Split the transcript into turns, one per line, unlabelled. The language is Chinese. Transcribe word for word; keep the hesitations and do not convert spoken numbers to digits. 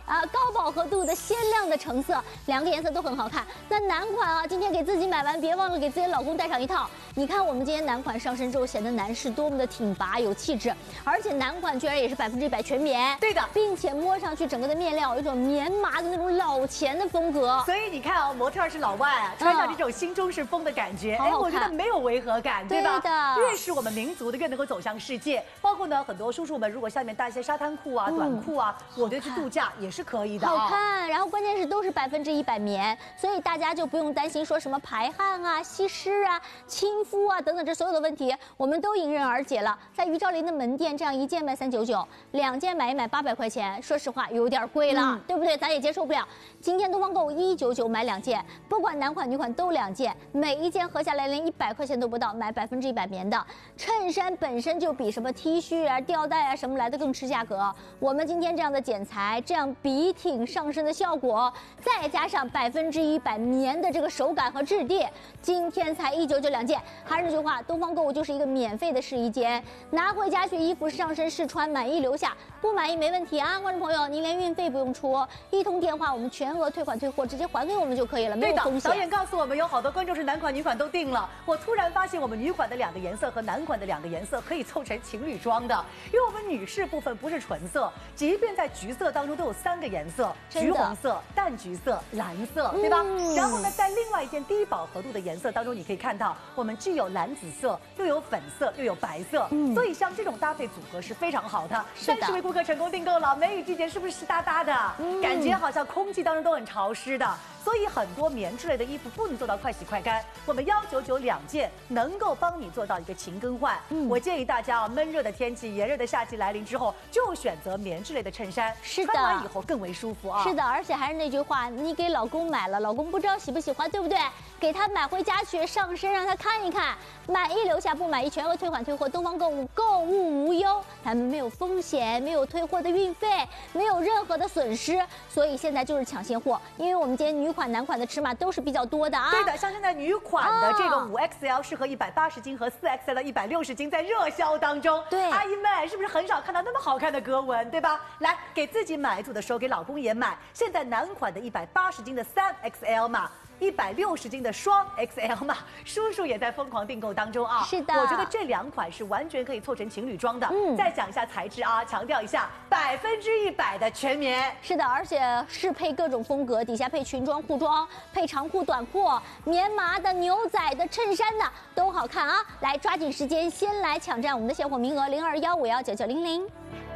啊高饱和度的鲜亮的橙色，两个颜色都很好看。那男款啊，今天给自己买完，别忘了给自己老公带上一套。你看我们今天男款上身之后，显得男士多么的挺拔有气质，而且男款居然也是百分之一百全棉，
对的，
并且摸上去整个的面料有一种棉麻的那种老钱的风格。
所以你看啊，模特是老外啊，穿上这种新中式风的感觉，哎、嗯，我觉得没有违和感，对吧？
对的，
越是我们民族的，越能够走向世界。包括呢，很多叔叔们如果下面搭一些沙滩裤啊、嗯、短裤啊，我觉得去度假也是可以的、啊。
好看，然后关键是都是百分之一百棉，所以大家就不用担心说什么排汗啊、吸湿啊、亲肤啊等等这所有的问题，我们都迎刃而解了。在于兆林的门店，这样一件卖三九九，两件买一买八百块钱，说实话有点贵了，嗯、对不对？咱也接受不了。今天东方购物一九九买两件，不管男款女款都两件，每一件合下来连一百块钱都不到，买百分之一百棉的衬衫本身就比什么 T 恤啊、吊带啊什么来的更吃价格。我们今天这样的剪裁，这样笔挺上身的效果，再加上百分之一百棉的这个手感和质地，今天才一九九两件。还是那句话，东方购物就是一个免费的试衣间，拿回家去衣服上身试穿，满意留下，不满意没问题啊，观众朋友，您连运费不用出，一通电话我们全额退款退货，直接还给我们就可以了，没有风险。
导演告诉我们，有好多观众是男款女款都定了，我突然发现我们女款的两个颜色和男款的两个颜色可以凑成情侣装的，因为我们女士部分不是纯色，即便在橘色当中都有三个颜色，橘红色、淡橘色、蓝色，对吧？嗯、然后呢，在另外一件低饱和度的颜色当中，你可以看到我们既有蓝紫色，又有粉色，又有白色，嗯、所以像这种搭配组合是非常好的。三十位顾客成功订购了，梅雨季节是不是湿哒哒的？嗯、感觉好像空气当中都很潮湿的。所以很多棉质类的衣服不能做到快洗快干，我们幺九九两件能够帮你做到一个勤更换。嗯、我建议大家啊，闷热的天气、炎热的夏季来临之后，就选择棉质类的衬衫，
是的，
穿完以后更为舒服啊。
是的，而且还是那句话，你给老公买了，老公不知道喜不喜欢，对不对？给他买回家去上身，让他看一看，满意留下，不满意全额退款退货。东方购物购物无忧，咱们没有风险，没有退货的运费，没有任何的损失，所以现在就是抢现货，因为我们今天女款、男款的尺码都是比较多的啊。
对的，像现在女款的这个五 X L 适合一百八十斤和四 X L 的一百六十斤在热销当中。
对，
阿姨们是不是很少看到那么好看的格纹，对吧？来，给自己买一组的时候，给老公也买。现在男款的一百八十斤的三 X L 码。一百六十斤的双 X L 码，叔叔也在疯狂订购当中啊！
是的，
我觉得这两款是完全可以凑成情侣装的。嗯，再讲一下材质啊，强调一下，百分之一百的全棉。
是的，而且适配各种风格，底下配裙装、裤装，配长裤、短裤，棉麻的、牛仔的、衬衫的都好看啊！来，抓紧时间，先来抢占我们的现货名额，零二幺五幺九九零零。